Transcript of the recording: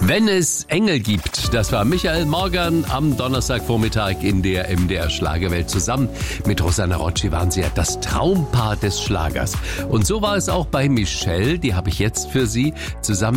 Wenn es Engel gibt, das war Michael Morgan am Donnerstagvormittag in der MDR Schlagerwelt. Zusammen mit Rosanna Rocci waren sie ja das Traumpaar des Schlagers. Und so war es auch bei Michelle, die habe ich jetzt für Sie, zusammen